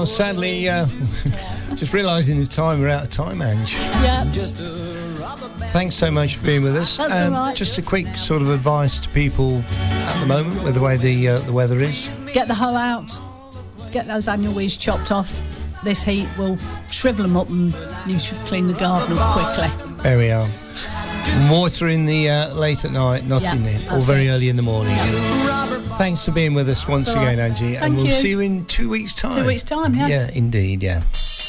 Sadly, just realising it's time, we're out of time, Ange. Yeah. Thanks so much for being with us. That's all right. Just a quick sort of advice to people at the moment with the way the weather is. Get the hoe out. Get those annual weeds chopped off. This heat will shrivel them up and you should clean the garden up quickly. There we are. Water in the late at night, not in the, or very early in the morning. Thanks for being with us once again, Angie. And we'll see you in 2 weeks' time. 2 weeks' time, yes. Yeah, indeed, yeah.